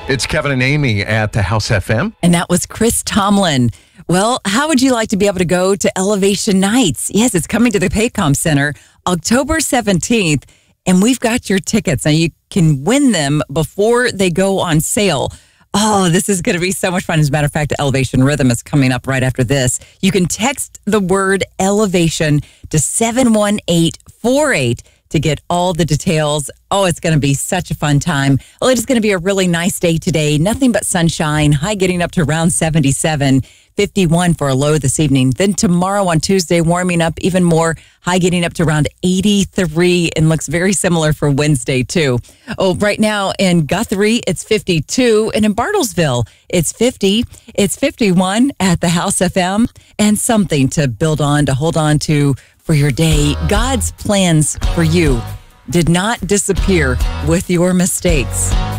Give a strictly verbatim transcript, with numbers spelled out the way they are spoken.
It's Kevin and Amy at the House F M. And that was Chris Tomlin. Well, how would you like to be able to go to Elevation Nights? Yes, it's coming to the Paycom Center October seventeenth, and we've got your tickets. Now, you can win them before they go on sale. Oh, this is going to be so much fun. As a matter of fact, Elevation Rhythm is coming up right after this. You can text the word Elevation to seven one eight four eight to get all the details. Oh, it's going to be such a fun time. Well, it is going to be a really nice day today. Nothing but sunshine. High getting up to around seventy-seven, fifty-one for a low this evening. Then tomorrow on Tuesday, warming up even more. High getting up to around eighty-three and looks very similar for Wednesday too. Oh, right now in Guthrie, it's fifty-two. And in Bartlesville, it's fifty. It's fifty-one at the House F M. And something to build on, to hold on to for your day. God's plans for you did not disappear with your mistakes.